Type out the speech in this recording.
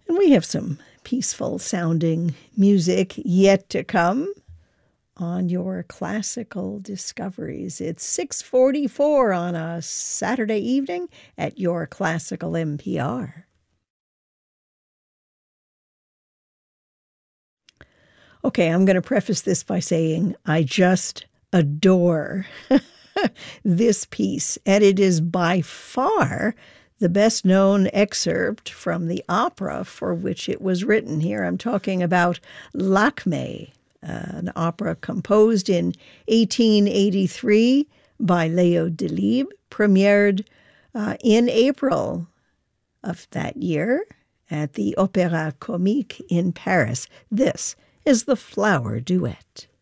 And we have some peaceful sounding music yet to come on your classical discoveries. It's 6:44 on a Saturday evening at your classical NPR. Okay, I'm going to preface this by saying I just adore this piece, and it is by far the best-known excerpt from the opera for which it was written. Here I'm talking about Lakmé, an opera composed in 1883 by Leo Delibes, premiered in April of that year at the Opéra Comique in Paris. This is the Flower Duet.